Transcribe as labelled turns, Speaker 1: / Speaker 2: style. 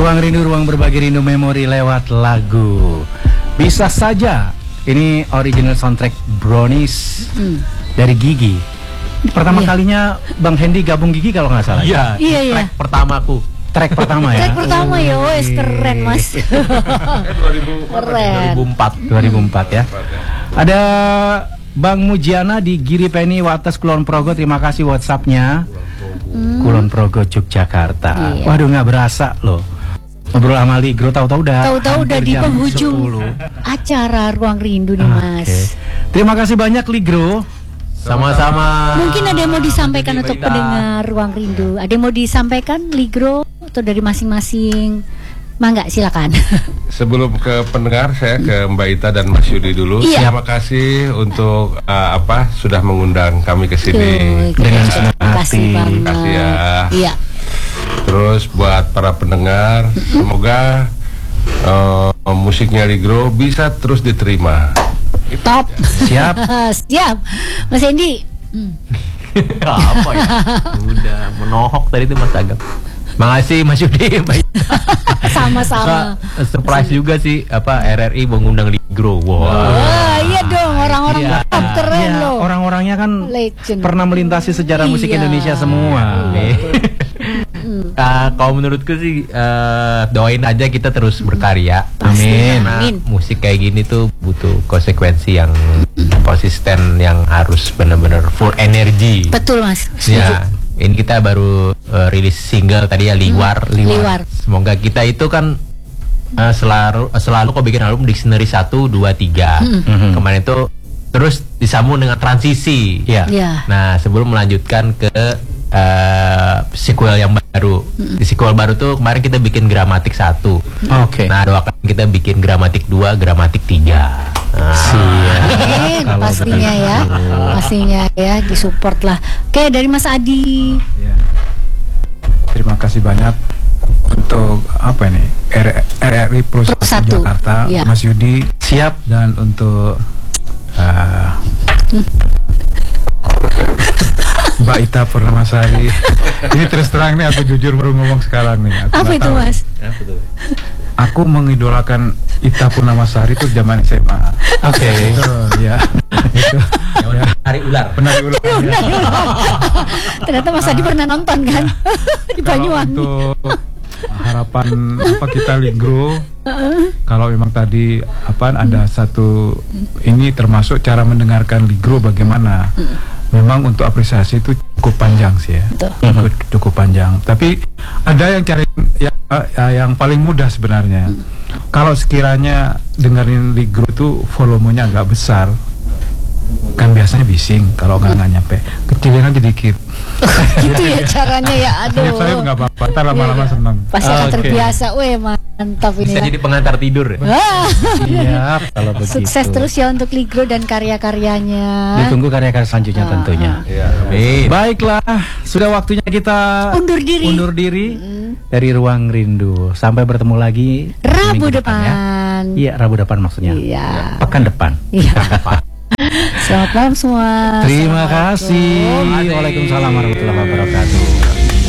Speaker 1: Ruang rindu, ruang berbagi rindu memori lewat lagu. Bisa saja. Ini original soundtrack Brownies dari Gigi. Ini pertama kalinya Bang Hendy gabung Gigi kalau nggak salah.
Speaker 2: Iya. Track pertamaku.
Speaker 1: Track pertama ya.
Speaker 3: Track pertama ya, wes keren mas.
Speaker 1: 2004 ya. Ada Bang Mujiana di Giri Penny Wates Kulon Progo. Terima kasih WhatsAppnya. Kulon Progo Yogyakarta.
Speaker 3: Iya.
Speaker 1: Waduh nggak berasa loh. Ngobrol sama Ligro tahu-tahu udah
Speaker 3: di penghujung acara Ruang Rindu nih mas.
Speaker 1: Terima kasih banyak Ligro.
Speaker 2: Sama-sama.
Speaker 3: Mungkin ada yang mau disampaikan untuk pendengar Ruang Rindu. Ada yang mau disampaikan Ligro atau dari masing-masing? Mangga silakan.
Speaker 4: Sebelum ke pendengar, saya ke Mbak Ita dan Mas Yudi dulu.
Speaker 3: Iya.
Speaker 4: Terima kasih untuk sudah mengundang kami ke sini.
Speaker 1: Dengan senang
Speaker 3: Terima kasih
Speaker 1: hati.
Speaker 3: banget.
Speaker 4: Terima kasih ya.
Speaker 3: Iya.
Speaker 4: Terus buat para pendengar, semoga musiknya Ligro bisa terus diterima.
Speaker 3: Top.
Speaker 1: Siap.
Speaker 3: Siap. Mas Hendy.
Speaker 2: Apa ya? Udah menohok tadi itu Mas Agam. Makasih Mas Yudi.
Speaker 3: Sama-sama.
Speaker 2: Surprise juga sih RRI mengundang Ligro.
Speaker 3: Wah, iya dong, orang-orang top keren loh.
Speaker 1: Orang-orangnya kan
Speaker 3: Legend.
Speaker 1: pernah melintasi sejarah musik
Speaker 3: Iya.
Speaker 1: Indonesia semua.
Speaker 2: Kalau menurutku sih doain aja kita terus berkarya.
Speaker 1: Amin.
Speaker 2: Karena
Speaker 3: Amin.
Speaker 2: musik kayak gini tuh butuh konsekuensi yang konsisten, yang harus benar-benar full energi.
Speaker 3: Betul mas. Setuju.
Speaker 2: Ya, ini kita baru rilis single tadi ya, Liwar.
Speaker 3: Liwar.
Speaker 2: Semoga kita itu kan selalu kok bikin album Dictionary 1, 2, 3. Kemarin itu terus disambung dengan transisi.
Speaker 1: Ya.
Speaker 3: Ya.
Speaker 2: Nah, sebelum melanjutkan ke sequel yang baru. Di sequel baru tuh kemarin kita bikin Gramatik 1.
Speaker 1: Oke.
Speaker 2: Nah, doakan kita bikin Gramatik 2, Gramatik 3.
Speaker 3: Amin, pastinya ya, pastinya ya, disupport lah. Oke, dari Mas Adi.
Speaker 5: Ya. Terima kasih banyak untuk RRI Plus 1 Jakarta,
Speaker 3: Ya.
Speaker 5: Mas Yudi
Speaker 1: Siap.
Speaker 5: dan untuk Mbak Ita Purnamasari. Ini terus terang nih, aku jujur baru ngomong sekarang nih. Aku
Speaker 3: Apa
Speaker 5: nggak
Speaker 3: itu
Speaker 5: tahu.
Speaker 3: mas?
Speaker 5: Aku mengidolakan Ita Purnamasari itu zaman SMA.
Speaker 1: Oke.
Speaker 5: Itu ya. Itu. Ya.
Speaker 2: Hari ular.
Speaker 5: Penari ulang.
Speaker 3: Ternyata Mas Adi pernah nonton kan di
Speaker 5: Kalau
Speaker 3: Banyuwangi.
Speaker 5: untuk harapan kita Ligro, kalau memang tadi ada satu ini termasuk cara mendengarkan Ligro bagaimana. Memang untuk apresiasi itu cukup panjang sih ya. Cukup panjang. Tapi ada yang cari yang paling mudah sebenarnya. Kalau sekiranya dengerin Ligro itu volumenya agak besar, kan biasanya bising kalau nggak nyampe, kecilin aja dikit.
Speaker 3: Gitu ya caranya ya, aduh.
Speaker 5: Saya nggak apa-apa, ntar lama-lama seneng.
Speaker 3: Pasti akan
Speaker 1: Oke.
Speaker 3: terbiasa, mantap ini.
Speaker 2: Bisa
Speaker 3: ya.
Speaker 2: jadi pengantar tidur ya?
Speaker 1: Siap kalau begitu.
Speaker 3: Sukses terus ya untuk Ligro dan karya-karyanya.
Speaker 1: Ditunggu karya-karya selanjutnya tentunya.
Speaker 2: Amin.
Speaker 1: Baiklah, sudah waktunya kita
Speaker 3: Undur diri.
Speaker 1: dari Ruang Rindu. Sampai bertemu lagi
Speaker 3: Rabu
Speaker 1: minggu ya.
Speaker 3: depan.
Speaker 1: Iya, Rabu depan maksudnya.
Speaker 3: Iya.
Speaker 1: Pekan depan.
Speaker 3: Iya. Selamat malam semua.
Speaker 1: Terima
Speaker 3: Assalamualaikum.
Speaker 1: kasih. Waalaikumsalam warahmatullahi wabarakatuh.